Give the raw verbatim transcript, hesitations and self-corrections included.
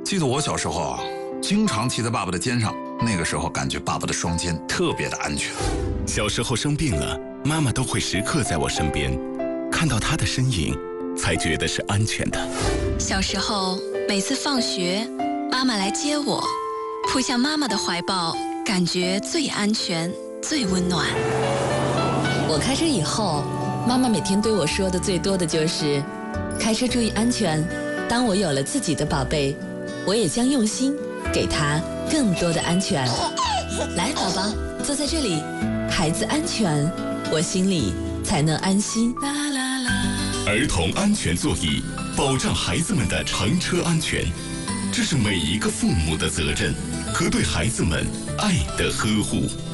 记得我小时候啊，经常骑在爸爸的肩上，那个时候感觉爸爸的双肩特别的安全。 小时候生病了，妈妈都会时刻在我身边，看到她的身影，才觉得是安全的。 小时候每次放学，妈妈来接我，扑向妈妈的怀抱，感觉最安全、最温暖。 我开车以后，妈妈每天对我说的最多的就是开车注意安全。当我有了自己的宝贝，我也将用心给他更多的安全。来，宝宝，坐在这里，孩子安全，我心里才能安心。 儿童安全座椅，保障孩子们的乘车安全，这是每一个父母的责任和对孩子们爱的呵护。